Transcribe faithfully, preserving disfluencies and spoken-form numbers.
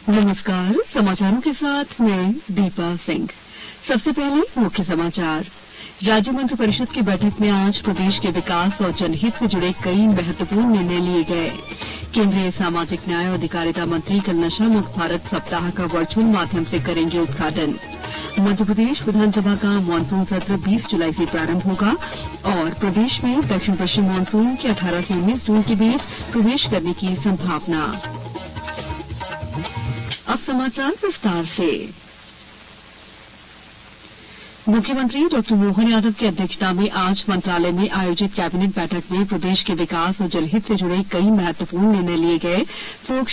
नमस्कार, समाचारों के साथ मैं दीपा सिंह। सबसे पहले मुख्य समाचार। राज्य मंत्रिपरिषद की बैठक में आज प्रदेश के विकास और जनहित से जुड़े कई महत्वपूर्ण निर्णय लिए गए। केंद्रीय सामाजिक न्याय और अधिकारिता मंत्री कल नशा मुक्त भारत सप्ताह का वर्चुअल माध्यम से करेंगे उद्घाटन। मध्यप्रदेश विधानसभा का मानसून सत्र बीस जुलाई से प्रारंभ होगा और प्रदेश में दक्षिण पश्चिम मानसून के अठारह से उन्नीस जून के बीच प्रवेश करने की संभावना। अब समाचार विस्तार से। मुख्यमंत्री डॉक्टर मोहन यादव की अध्यक्षता में आज मंत्रालय में आयोजित कैबिनेट बैठक में प्रदेश के विकास और जनहित से जुड़े कई महत्वपूर्ण निर्णय लिए गए।